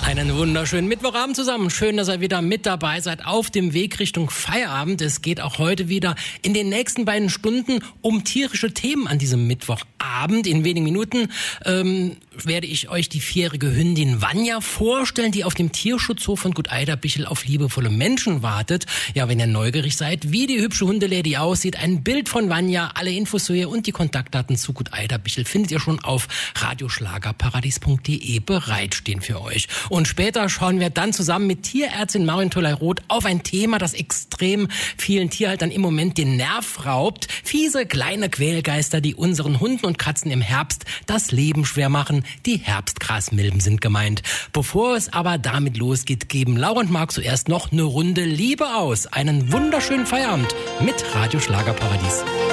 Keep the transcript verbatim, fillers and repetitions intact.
Einen wunderschönen Mittwochabend zusammen. Schön, dass ihr wieder mit dabei seid auf dem Weg Richtung Feierabend. Es geht auch heute wieder in den nächsten beiden Stunden um tierische Themen an diesem Mittwochabend. In wenigen Minuten ähm, werde ich euch die vierjährige Hündin Vanja vorstellen, die auf dem Tierschutzhof von Gut Eiderbichel auf liebevolle Menschen wartet. Ja, wenn ihr neugierig seid, wie die hübsche Hundelady aussieht, ein Bild von Vanja, alle Infos zu ihr und die Kontaktdaten zu Gut Eiderbichel findet ihr schon auf radioschlagerparadies punkt de bereitstehen für euch. Und später schauen wir dann zusammen mit Tierärztin Marion Toley-Roth auf ein Thema, das extrem vielen Tierhaltern im Moment den Nerv raubt. Fiese, kleine Quälgeister, die unseren Hunden und Katzen im Herbst das Leben schwer machen. Die Herbstgrasmilben sind gemeint. Bevor es aber damit losgeht, geben Laura und Marc zuerst noch eine Runde Liebe aus. Einen wunderschönen Feierabend mit Radio Schlagerparadies.